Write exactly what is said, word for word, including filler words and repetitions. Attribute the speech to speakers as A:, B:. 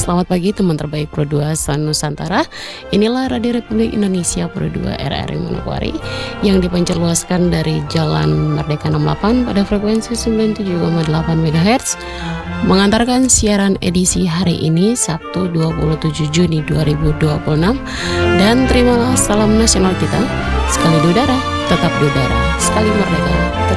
A: selamat pagi teman terbaik Pro dua San Nusantara. Inilah Radio Republik Indonesia Pro dua R R I Manokwari yang dipancar luaskan dari Jalan Merdeka enam puluh delapan pada frekuensi sembilan puluh tujuh koma delapan megahertz, mengantarkan siaran edisi hari ini Sabtu dua puluh tujuh Juni dua ribu dua puluh enam. Dan terimalah salam nasional kita, sekali di udara, tetap di udara, sekali merdeka,